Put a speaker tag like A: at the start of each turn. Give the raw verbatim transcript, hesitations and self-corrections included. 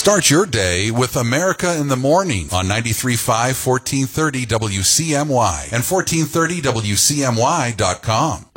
A: Start your day with America in the Morning on ninety-three point five, fourteen thirty W C M Y and fourteen thirty W C M Y dot com.